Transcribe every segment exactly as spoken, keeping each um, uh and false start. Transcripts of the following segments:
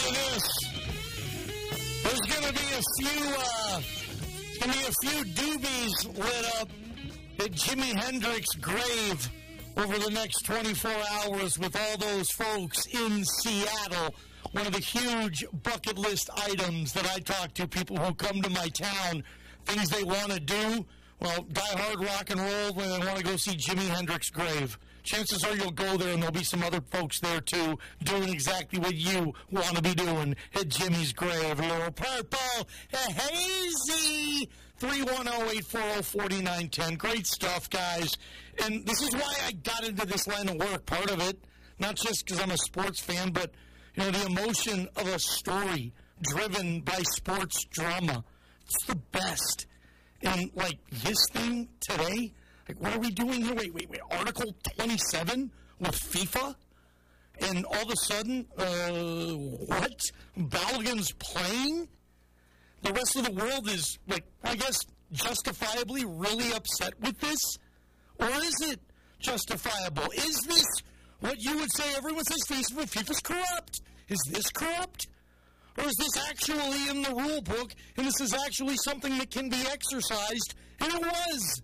to this. There's going to be a few, uh, going to be a few doobies lit up at Jimi Hendrix's grave over the next twenty-four hours with all those folks in Seattle. One of the huge bucket list items that I talk to, people who come to my town, things they want to do. Well, die hard rock and roll when they want to go see Jimi Hendrix's grave. Chances are you'll go there and there'll be some other folks there too doing exactly what you want to be doing at Jimmy's grave. A little purple, a hazy. three one zero, eight four zero, four nine one zero. Great stuff, guys. And this is why I got into this line of work. Part of it, not just because I'm a sports fan, but, you know, the emotion of a story driven by sports drama. It's the best. And, like, this thing today, like, what are we doing here? Wait, wait, wait. Article twenty-seven with FIFA? And all of a sudden, uh, what? Balogun's playing? The rest of the world is, like, I guess, justifiably really upset with this? Or is it justifiable? Is this what you would say everyone says FIFA, FIFA's corrupt? Is this corrupt? Or is this actually in the rule book, and this is actually something that can be exercised? And it was.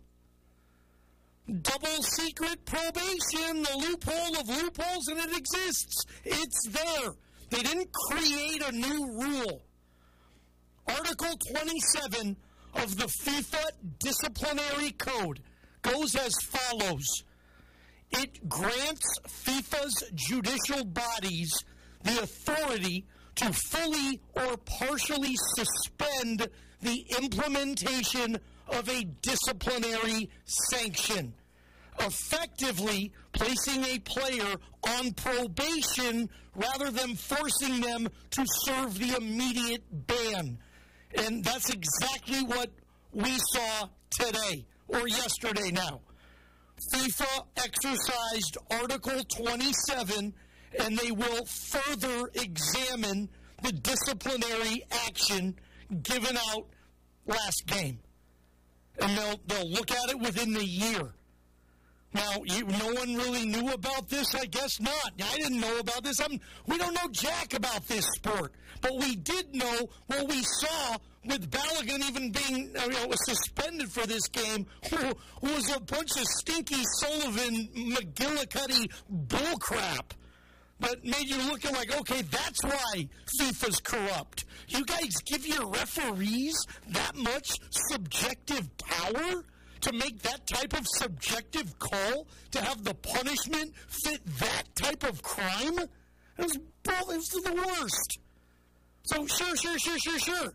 Double secret probation, the loophole of loopholes, and it exists. It's there. They didn't create a new rule. Article twenty-seven of the FIFA Disciplinary Code goes as follows. It grants FIFA's judicial bodies the authority to fully or partially suspend the implementation of a disciplinary sanction, effectively placing a player on probation rather than forcing them to serve the immediate ban. And that's exactly what we saw today, or yesterday now. FIFA exercised Article twenty-seven, and they will further examine the disciplinary action given out last game. And they'll, they'll look at it within the year. Now, you, no one really knew about this? I guess not. I didn't know about this. I'm, we don't know jack about this sport. But we did know what we saw with Balogun even being you know, suspended for this game, who was a bunch of stinky Sullivan McGillicuddy bullcrap that made you look like, okay, that's why FIFA's corrupt. You guys give your referees that much subjective power to make that type of subjective call, to have the punishment fit that type of crime? It was, it was the worst. So sure, sure, sure, sure, sure.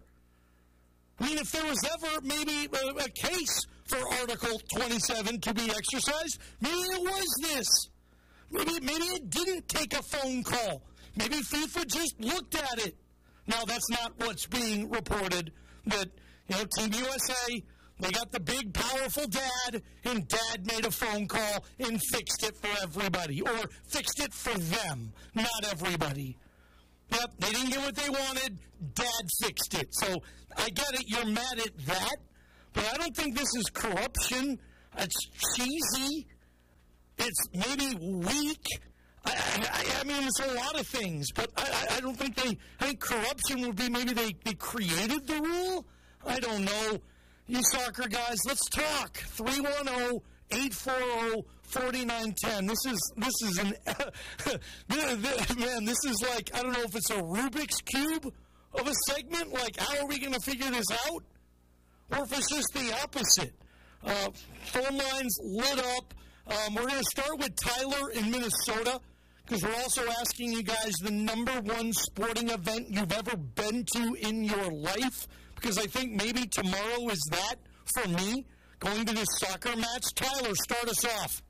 I mean, if there was ever maybe a, a case for Article twenty-seven to be exercised, maybe it was this. Maybe, maybe it didn't take a phone call. Maybe FIFA just looked at it. Now, that's not what's being reported. That, you know, Team U S A, they got the big, powerful dad, and dad made a phone call and fixed it for everybody. Or fixed it for them, not everybody. Yep, they didn't get what they wanted. Dad fixed it. So I get it. You're mad at that. But I don't think this is corruption. It's cheesy. It's maybe weak. I, I, I mean, it's a lot of things. But I, I don't think they... I think corruption would be maybe they, they created the rule. I don't know. You soccer guys, let's talk. three one zero, eight four zero, four nine one zero. This is, this is an, man, this is like, I don't know if it's a Rubik's Cube of a segment. Like, how are we going to figure this out? Or if it's just the opposite. Uh, phone lines lit up. Um, we're going to start with Tyler in Minnesota, because we're also asking you guys the number one sporting event you've ever been to in your life. Because I think maybe tomorrow is that for me, going to this soccer match. Tyler, start us off.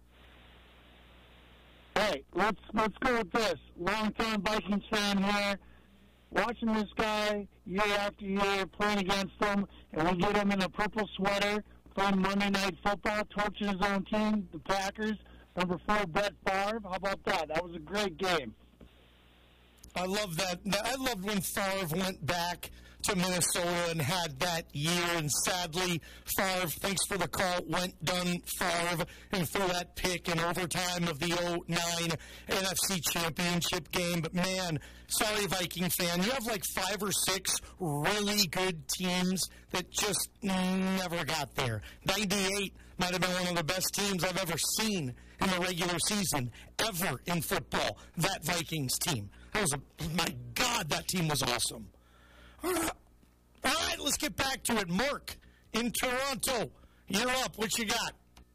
Hey, let's let's go with this. Long-time Vikings fan here. Watching this guy year after year, playing against him, and we get him in a purple sweater, playing Monday Night Football, torching his own team, the Packers. Number four, Brett Favre. How about that? That was a great game. I love that. I loved when Favre went back to Minnesota and had that year. And sadly, Favre, thanks for the call, went done Favre and threw that pick in overtime of the oh nine N F C Championship game. But, man, sorry, Viking fan, you have like five or six really good teams that just never got there. ninety-eight might have been one of the best teams I've ever seen in the regular season, ever in football, that Vikings team. That was a, my God, that team was awesome. All right. All right, let's get back to it. Mark in Toronto, you're up. What you got?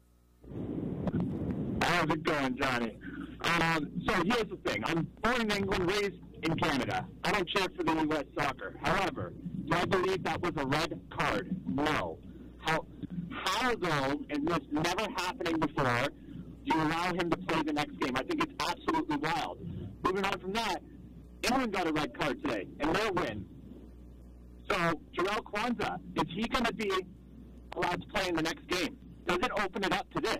How's it going, Johnny? Um, so here's the thing. I'm born in England, raised in Canada. I don't cheer for the U S soccer. However, do I believe that was a red card? No. How, how though, and this never happening before, do you allow him to play the next game? I think it's absolutely wild. Moving on from that, England got a red card today, and they'll win. So, Jarrell Kwanzaa, is he going to be allowed to play in the next game? Does it open it up to this?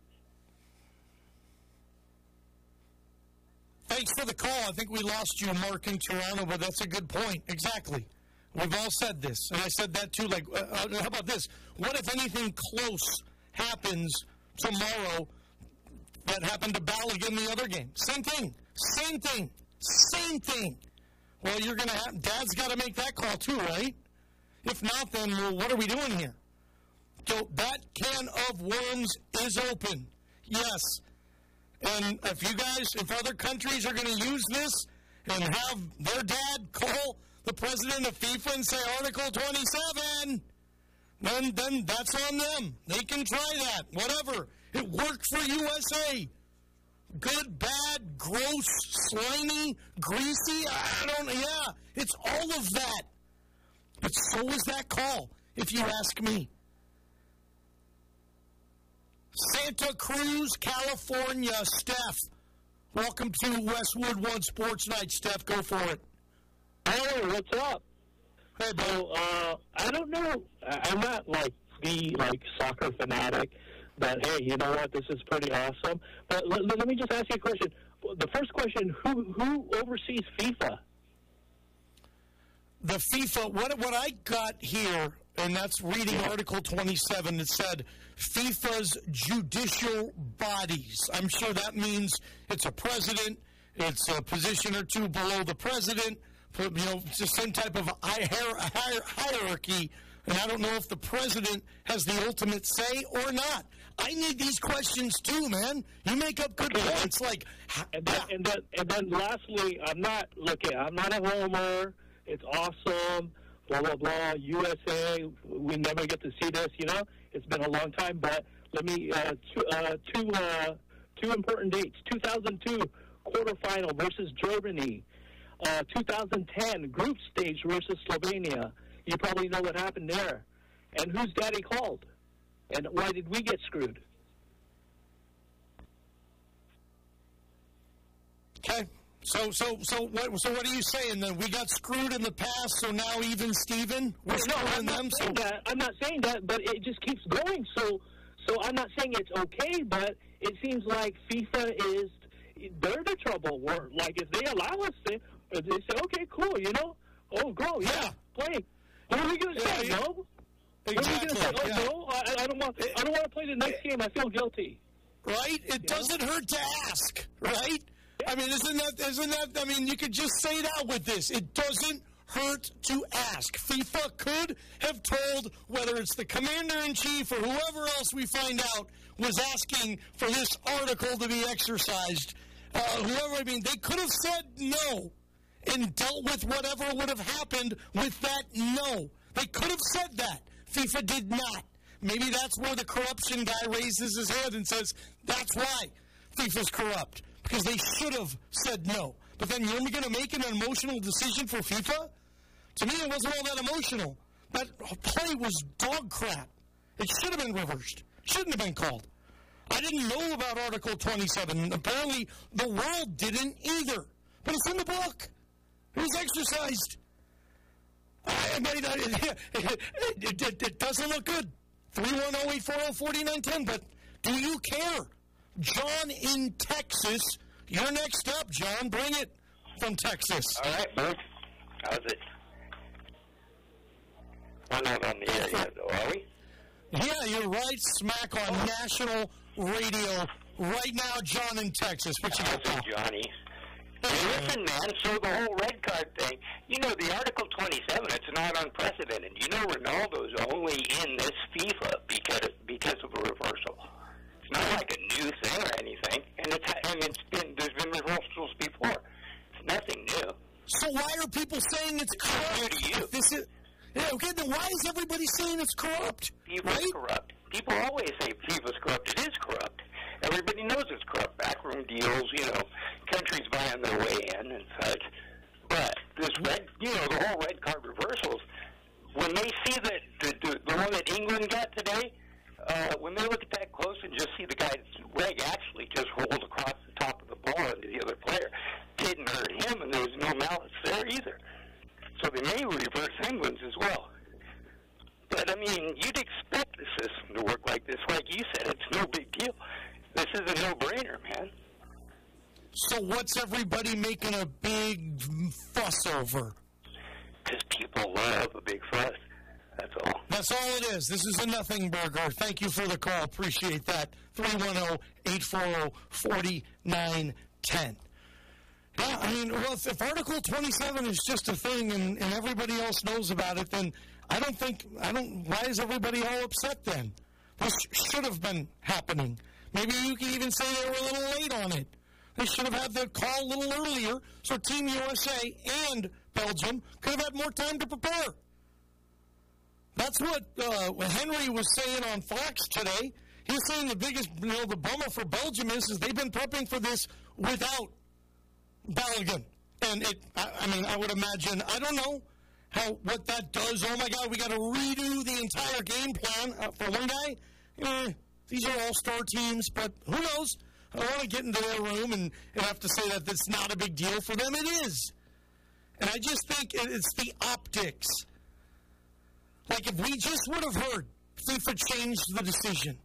Thanks for the call. I think we lost you, Mark, in Toronto, but that's a good point. Exactly. We've all said this, and I said that too. Like, uh, how about this? What if anything close happens tomorrow that happened to Balogun the other game? Same thing. Same thing. Same thing. Well, you're going to have, Dad's got to make that call too, right? If not, then, well, what are we doing here? So that can of worms is open. Yes. And if you guys, if other countries are going to use this and have their dad call the president of FIFA and say Article twenty-seven, then, then that's on them. They can try that. Whatever. It worked for U S A. Good, bad, gross, slimy, greasy, I don't know, yeah, it's all of that. But so is that call, if you ask me. Santa Cruz, California, Steph. Welcome to Westwood One Sports Night, Steph. Go for it. Hey, what's up? Hey, Bill. So, uh, I don't know. I'm not, like, the, like, soccer fanatic. But, hey, you know what? This is pretty awesome. But let, let me just ask you a question. The first question, who who oversees FIFA? The FIFA, what, what I got here, and that's reading Article twenty-seven, it said FIFA's judicial bodies. I'm sure that means it's a president, it's a position or two below the president, you know, it's the same type of hierarchy. And I don't know if the president has the ultimate say or not. I need these questions too, man. You make up good okay. points. Like, and then, and then, and then, lastly, I'm not looking. I'm not a homer. It's awesome. Blah blah blah. U S A. We never get to see this. You know, it's been a long time. But let me uh, two uh, two uh, two important dates. two thousand two quarterfinal versus Germany. Uh, two thousand ten group stage versus Slovenia. You probably know what happened there. And who's daddy called? And why did we get screwed? Okay. So so so what so what are you saying then? We got screwed in the past, so now even Steven? We're no, I'm not them. saying So that. I'm not saying that, but it just keeps going. So so I'm not saying it's okay, but it seems like FIFA is they're the trouble. Or like if they allow us to, they say, okay, cool, you know, oh, go, yeah, Yeah. play. What are we gonna Yeah, say? yeah. No. exactly. What are we gonna say? Oh yeah. no, I, I don't want. I don't want to play the next game. I feel guilty. Right? It You doesn't hurt to ask, right? I mean, isn't that, isn't that, I mean, you could just say it out with this. It doesn't hurt to ask. FIFA could have told, whether it's the commander-in-chief or whoever else we find out was asking for this article to be exercised, uh, whoever, I mean, they could have said no and dealt with whatever would have happened with that no. They could have said that. FIFA did not. Maybe that's where the corruption guy raises his head and says, that's why FIFA's corrupt, because they should have said no. But then you're only going to make an emotional decision for FIFA? To me, it wasn't all that emotional. That play was dog crap. It should have been reversed. Shouldn't have been called. I didn't know about Article twenty-seven. Apparently, the world didn't either. But it's in the book. It was exercised. I mean, it, it, it, it doesn't look good. three one zero, eight four zero, four nine one zero, but do you care? John in Texas, you're next up, John. Bring it from Texas. All right, Bert. How's it? We're not on the air yet, though, are we? Yeah, you're right smack on oh. national radio right now, John in Texas. What you got, Paul? Johnny. Hey, listen, man, so the whole red card thing, you know, the Article twenty-seven, it's not unprecedented. You know Ronaldo's only in this FIFA because because of a reversal. It's not like a new thing or anything, and it's and it's been there's been reversals before. It's nothing new. So why are people saying it's corrupt? New to you. This is yeah, okay. Then why is everybody saying it's corrupt? FIFA's right? corrupt. People always say FIFA's corrupt. It is corrupt. Everybody knows it's corrupt. Backroom deals, you know, countries buying their way in and such. But this red, you know, the whole red card reversals, when they see that the, the, the one that England got today, uh, when they look at that close and just see the guy's leg actually just rolled across the top of the ball into the other player, didn't hurt him, and there was no malice there either. So they may reverse England's as well. But, I mean, you'd expect the system to work like this. Like you said, it's no big deal. This is a no-brainer, man. So what's everybody making a big fuss over? Because people love a big fuss. That's all. That's all it is. This is a nothing burger. Thank you for the call. Appreciate that. three one zero, eight four zero, four nine one zero. Yeah, I mean, well, if, if Article twenty-seven is just a thing and, and everybody else knows about it, then I don't think, I don't, why is everybody all upset then? This should have been happening. Maybe you can even say they were a little late on it. They should have had the call a little earlier so Team U S A and Belgium could have had more time to prepare. That's what uh, Henry was saying on Fox today. He was saying the biggest, you know, the bummer for Belgium is, is they've been prepping for this without Balogun. And it, I, I mean, I would imagine, I don't know how what that does. Oh, my God, we got to redo the entire game plan uh, for one guy. Eh, these are all-star teams, but who knows? I don't want to get into their room and, and have to say that it's not a big deal. For them, it is. And I just think it's the optics. Like, if we just would have heard FIFA changed the decision,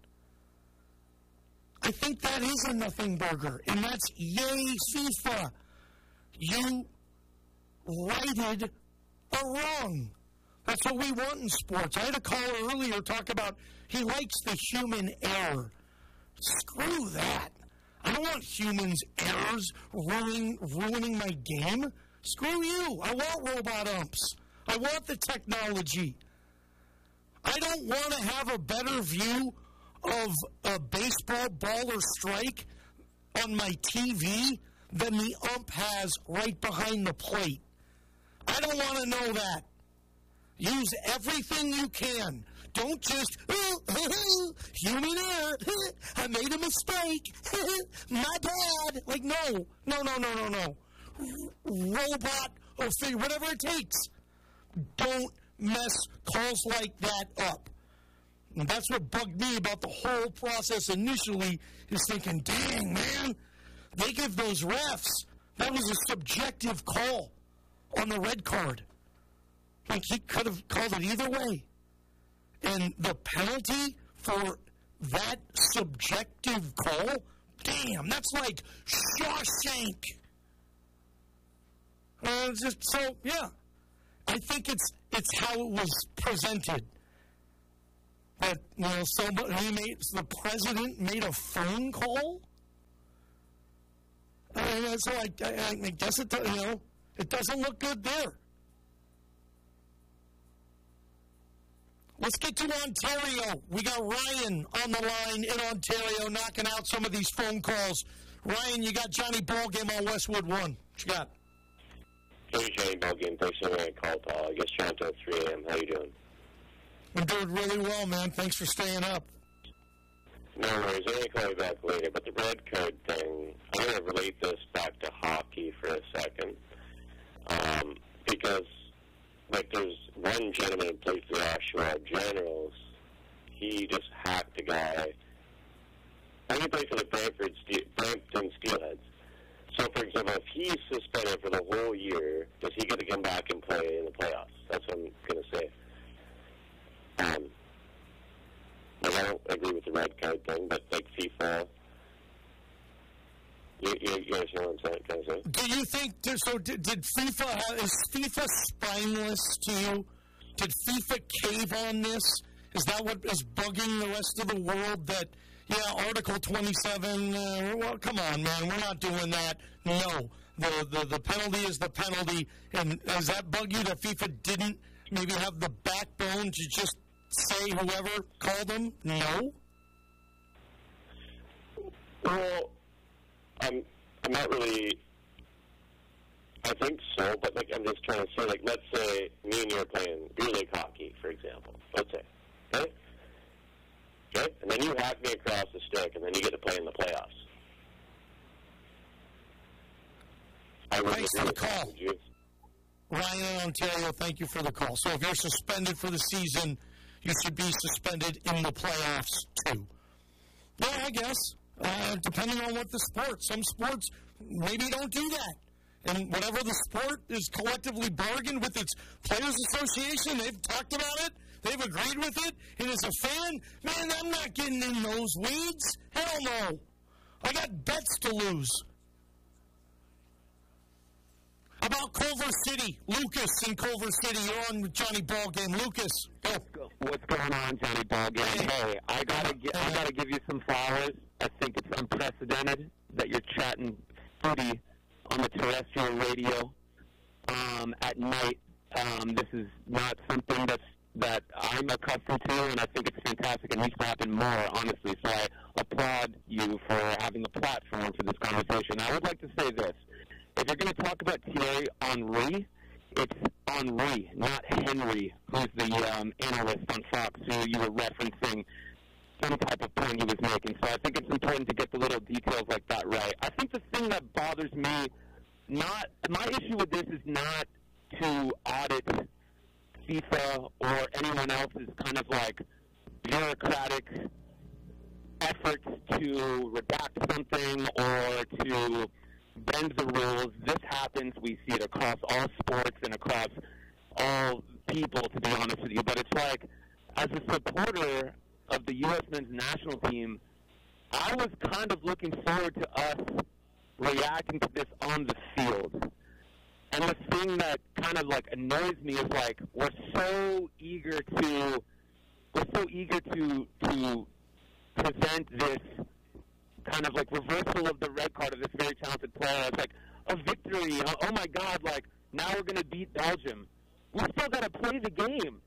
I think that is a nothing burger. And that's yay, FIFA. You righted a wrong. That's what we want in sports. I had a caller earlier talk about he likes the human error. Screw that. I don't want humans' errors ruining, ruining my game. Screw you. I want robot umps. I want the technology. I don't want to have a better view of a baseball ball or strike on my T V than the ump has right behind the plate. I don't want to know that. Use everything you can. Don't just, oh, oh, oh, human error, I made a mistake, my bad. Like, no, no, no, no, no, no. Robot or figure, whatever it takes. Don't mess calls like that up. And that's what bugged me about the whole process initially, is thinking, dang, man, they give those refs, that was a subjective call on the red card. Like, he could have called it either way. And the penalty for that subjective call, damn, that's like Shawshank. Uh, just, so, yeah. I think it's it's how it was presented. That, you know, somebody, he made, the president made a phone call? I mean, so I, I, I guess it, you know, it doesn't look good there. Let's get to Ontario. We got Ryan on the line in Ontario knocking out some of these phone calls. Ryan, you got Johnny Ballgame on Westwood one. What you got? Hey, Johnny Ballgame. Thanks for having a call, Paul. I guess you're on until three a.m. How you doing? I'm doing really well, man. Thanks for staying up. No worries. I'm going to call you back later. But the red card thing, I'm going to relate this back to hockey for a second. Um, because, like, there's one gentleman who plays for the Oshawa Generals. He just hacked a guy. I think he played for the Brantford Steel, Brampton Steelheads. So, for example, if he's suspended for the whole year, does he get to come back and play in the playoffs? That's what I'm going to say. Um, like, I don't agree with the red card thing, but, like, FIFA, you, you, you understand what I'm trying to say? Do you think, so did, did FIFA, have, is FIFA spineless to you? did FIFA cave on this? Is that what is bugging the rest of the world? That, yeah, Article twenty-seven, uh, well, come on, man, we're not doing that. No, the, the, the penalty is the penalty. And does that bug you that FIFA didn't maybe have the backbone to just say whoever called them? No? Well, I'm, I'm not really... I think so, but like I'm just trying to say, like, let's say me and you are playing beer league hockey, for example. Let's say, okay? Okay? And then you hack me across the stick, and then you get to play in the playoffs. I would Thanks for the call. Ryan in Ontario, thank you for the call. So if you're suspended for the season, you should be suspended in the playoffs too. Well, I guess, uh, depending on what the sport. Some sports maybe don't do that. And whatever the sport is collectively bargained with its players' association, they've talked about it, they've agreed with it, and as a fan, man, I'm not getting in those weeds. Hell no. I got bets to lose. How about Culver City? Lucas in Culver City, you're on with Johnny Ballgame. Lucas, go. What's going on, Johnny Ballgame? Hey, I gotta, gi- I gotta give you some flowers. I think it's unprecedented that you're chatting footy on the terrestrial radio um, at night. Um, this is not something that's, that I'm accustomed to, and I think it's fantastic. It needs to happen more, honestly. So I applaud you for having a platform for this conversation. I would like to say this. If you're going to talk about Thierry Henry, it's Henry, not Henry, who's the um, analyst on Fox who you were referencing some type of point he was making. So I think it's important to get the little details like that right. I think the thing that bothers me, not my issue with this is not to audit FIFA or anyone else's kind of like bureaucratic efforts to redact something or to bend the rules. This happens. We see it across all sports and across all people, to be honest with you. But it's like, as a supporter of the U S men's national team, I was kind of looking forward to us reacting to this on the field. And the thing that kind of like annoys me is like we're so eager to we're so eager to to present this kind of like reversal of the red card of this very talented player as like a victory. Oh, oh my God! Like now we're going to beat Belgium. We still got to play the game.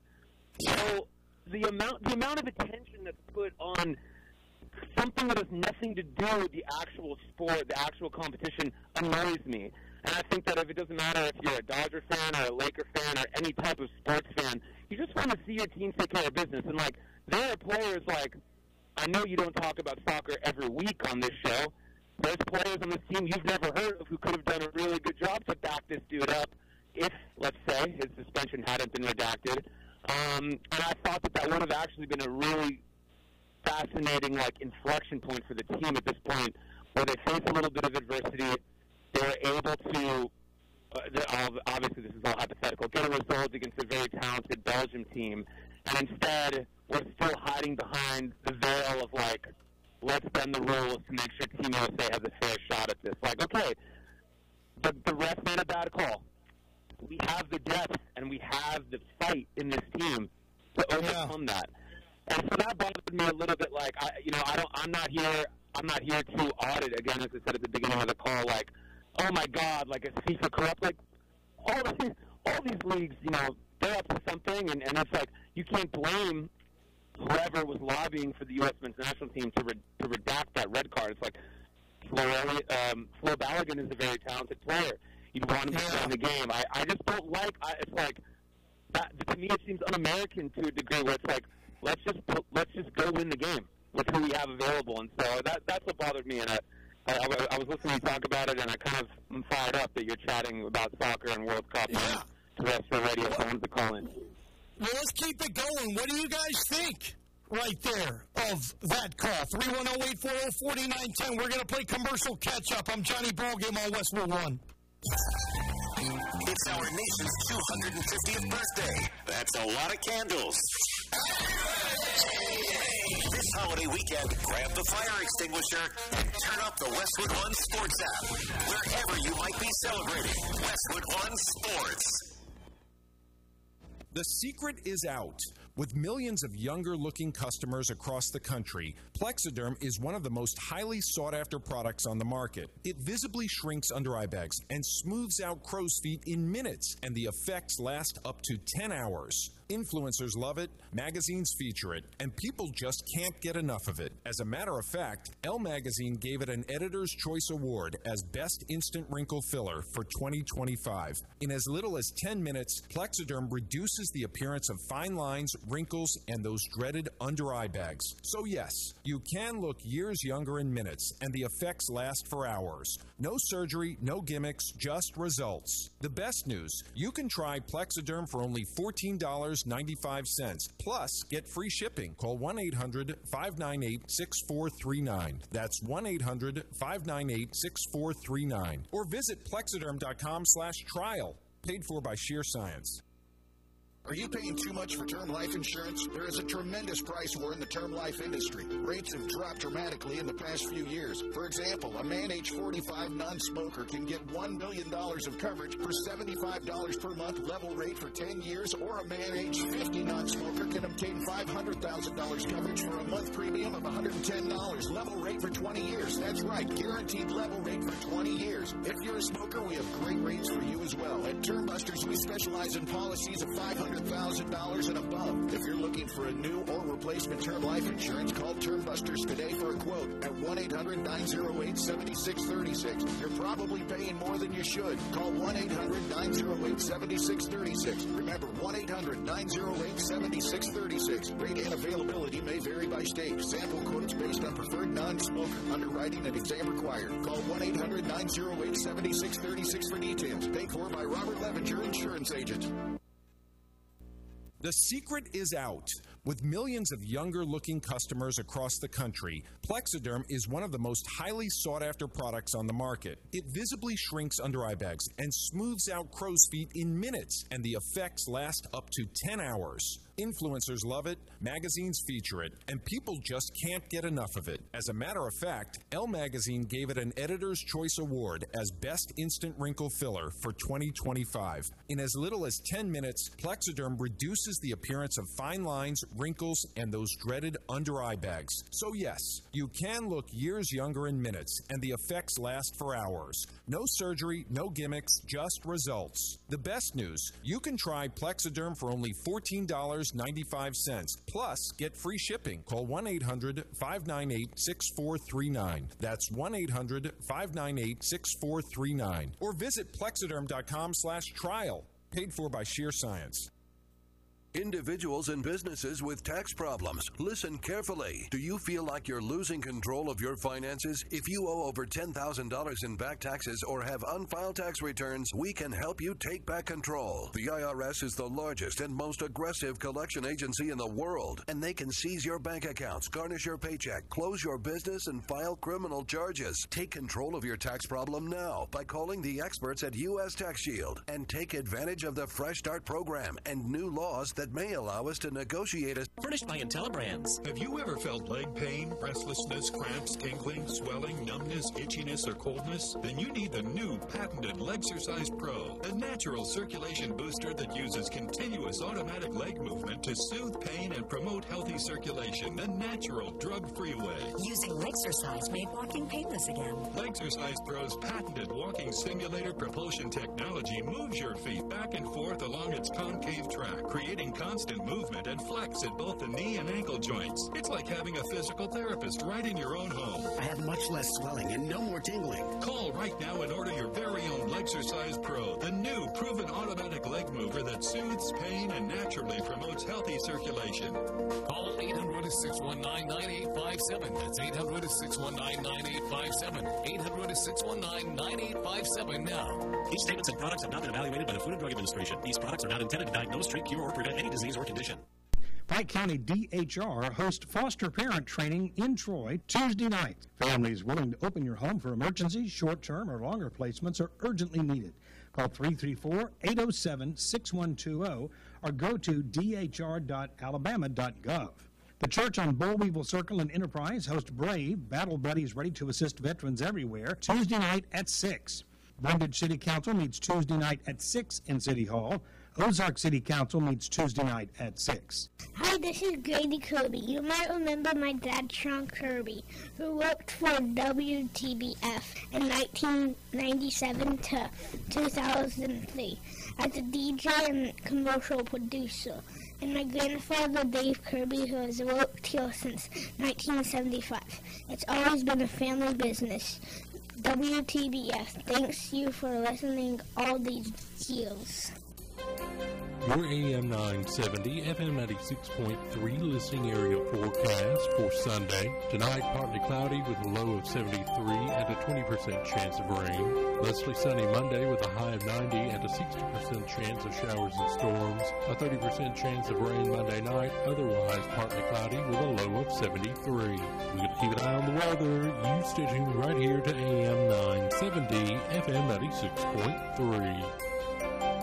So the amount the amount of attention that's put on something that has nothing to do with the actual sport, the actual competition, annoys me. And I think that if it doesn't matter if you're a Dodger fan or a Laker fan or any type of sports fan, you just want to see your team take care of business. And, like, there are players, like, I know you don't talk about soccer every week on this show. There's players on this team you've never heard of who could have done a really good job to back this dude up if, let's say, his suspension hadn't been redacted. Um, and I thought that that would have actually been a really fascinating, like, inflection point for the team at this point where they face a little bit of adversity. They were able to, uh, obviously this is all hypothetical, get a result against a very talented Belgium team. And instead, we're still hiding behind the veil of, like, let's bend the rules to make sure Team U S A has a fair shot at this. Like, okay, the, the ref made a bad call. We have the depth and we have the fight in this team to overcome yeah. that. And so that bothered me a little bit. Like, I, you know, I don't, I'm not here. I'm not here to audit again, as I said at the beginning of the call. Like, oh my God, like is FIFA corrupt? Like, all these, all these leagues, you know, they're up to something, and, and it's like you can't blame whoever was lobbying for the U S men's national team to re, to redact that red card. It's like Flo, um, Flo Balogun is a very talented player. You'd want him to play in the game. I, I just don't like. I, it's like that, to me, it seems un-American to a degree where it's like let's just put, let's just go win the game with who we have available. And so that that's what bothered me. And I, I, I was listening to you talk about it, and I kind of am fired up that you're chatting about soccer and World Cup yeah. on terrestrial radio. So I wanted to call in. Well, let's keep it going. What do you guys think right there of that call? three one zero, eight four zero, four nine one zero. We're going to play commercial catch-up. I'm Johnny Ballgame on Westwood One. It's our nation's two hundred fiftieth birthday. That's a lot of candles. This holiday weekend, grab the fire extinguisher and turn up the Westwood One Sports app. Wherever you might be celebrating, Westwood One Sports. The secret is out. With millions of younger-looking customers across the country, Plexiderm is one of the most highly sought-after products on the market. It visibly shrinks under-eye bags and smooths out crow's feet in minutes, and the effects last up to ten hours. Influencers love it, magazines feature it, and people just can't get enough of it. As a matter of fact, Elle Magazine gave it an Editor's Choice Award as Best Instant Wrinkle Filler for twenty twenty-five. In as little as ten minutes, Plexiderm reduces the appearance of fine lines, wrinkles, and those dreaded under-eye bags. So yes, you can look years younger in minutes, and the effects last for hours. No surgery, no gimmicks, just results. The best news, you can try Plexiderm for only fourteen dollars and ninety-five cents. Plus, get free shipping. Call one eight hundred, five nine eight, six four three nine. That's one eight hundred, five nine eight, six four three nine. Or visit plexiderm.com slash trial. Paid for by Sheer Science. Are you paying too much for term life insurance? There is a tremendous price war in the term life industry. Rates have dropped dramatically in the past few years. For example, a man age forty-five non-smoker can get one million dollars of coverage for seventy-five dollars per month level rate for ten years, or a man age fifty non-smoker can obtain five hundred thousand dollars coverage for a month premium of one hundred ten dollars level rate for twenty years. That's right, guaranteed level rate for twenty years. If you're a smoker, we have great rates for you as well. At Term Busters, we specialize in policies of five hundred thousand dollars and above. If you're looking for a new or replacement term life insurance, call Term Busters today for a quote at one eight hundred, nine oh eight, seven six three six. You're probably paying more than you should. Call one eight hundred, nine oh eight, seven six three six. Remember, one eight hundred, nine oh eight, seven six three six. Rate and availability may vary by state. Sample quotes based on preferred non-smoker. Underwriting and exam required. Call one eight hundred, nine oh eight, seven six three six for details. Paid for by Robert Levenger, Insurance Agent. The secret is out. With millions of younger-looking customers across the country, Plexiderm is one of the most highly sought-after products on the market. It visibly shrinks under-eye bags and smooths out crow's feet in minutes, and the effects last up to ten hours. Influencers love it, magazines feature it, and people just can't get enough of it. As a matter of fact, Elle Magazine gave it an Editor's Choice Award as Best Instant Wrinkle Filler for twenty twenty-five. In as little as ten minutes, Plexiderm reduces the appearance of fine lines, wrinkles, and those dreaded under-eye bags. So yes, you can look years younger in minutes, and the effects last for hours. No surgery, no gimmicks, just results. The best news, you can try Plexiderm for only fourteen dollars and ninety-five cents. Plus, get free shipping. Call one eight hundred, five nine eight, six four three nine. That's one eight hundred, five nine eight, six four three nine. Or visit plexiderm.com slash trial. Paid for by Sheer Science. Individuals and businesses with tax problems, listen carefully. Do you feel like you're losing control of your finances? If you owe over ten thousand dollars in back taxes or have unfiled tax returns, we can help you take back control. The I R S is the largest and most aggressive collection agency in the world, and they can seize your bank accounts, garnish your paycheck, close your business, and file criminal charges. Take control of your tax problem now by calling the experts at U S Tax Shield and take advantage of the Fresh Start program and new laws that that may allow us to negotiate a... Furnished by IntelliBrands. Have you ever felt leg pain, restlessness, cramps, tingling, swelling, numbness, itchiness, or coldness? Then you need the new patented Legsercise Pro, a natural circulation booster that uses continuous automatic leg movement to soothe pain and promote healthy circulation the natural, drug-free way. Using Legsercise made walking painless again. Legsercise Pro's patented walking simulator propulsion technology moves your feet back and forth along its concave track, creating constant movement and flex at both the knee and ankle joints. It's like having a physical therapist right in your own home. I have much less swelling and no more tingling. Call right now and order your very own Legsercise Pro, the new proven automatic leg mover that soothes pain and naturally promotes healthy circulation. Call eight hundred, six one nine, nine eight five seven. That's eight hundred, six one nine, nine eight five seven. eight hundred, six one nine, nine eight five seven now. These statements and products have not been evaluated by the Food and Drug Administration. These products are not intended to diagnose, treat, cure, or prevent any disease or condition. Pike County D H R hosts foster parent training in Troy Tuesday night. Families willing to open your home for emergencies, short-term, or longer placements are urgently needed. Call three three four, eight oh seven, six one two oh or go to d h r dot alabama dot gov. The church on Bullweevil Circle in Enterprise hosts Brave, Battle Buddies ready to assist veterans everywhere, Tuesday night at six. Brundage City Council meets Tuesday night at six in City Hall. Ozark City Council meets Tuesday night at six. Hi, this is Grady Kirby. You might remember my dad, Sean Kirby, who worked for W T B F in nineteen ninety-seven to two thousand three as a D J and commercial producer. And my grandfather, Dave Kirby, who has worked here since nineteen seventy-five. It's always been a family business. W T B F, thanks you for listening all these years. Your A M nine seventy, F M ninety-six point three listening area forecast for Sunday. Tonight, partly cloudy with a low of seventy-three and a twenty percent chance of rain. Mostly sunny Monday with a high of ninety and a sixty percent chance of showers and storms. A thirty percent chance of rain Monday night, otherwise partly cloudy with a low of seventy-three. We're going to keep an eye on the weather. You stay tuned right here to A M nine seventy, F M ninety-six point three.